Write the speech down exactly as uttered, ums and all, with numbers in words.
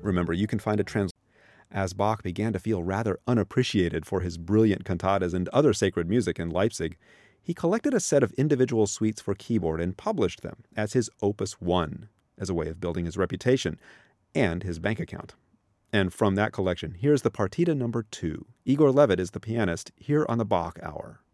Remember, you can find a translation. As Bach began to feel rather unappreciated for his brilliant cantatas and other sacred music in Leipzig, he collected a set of individual suites for keyboard and published them as his Opus One, as a way of building his reputation and his bank account. And from that collection, here's the Partita number two. Igor Levit is the pianist here on the Bach Hour.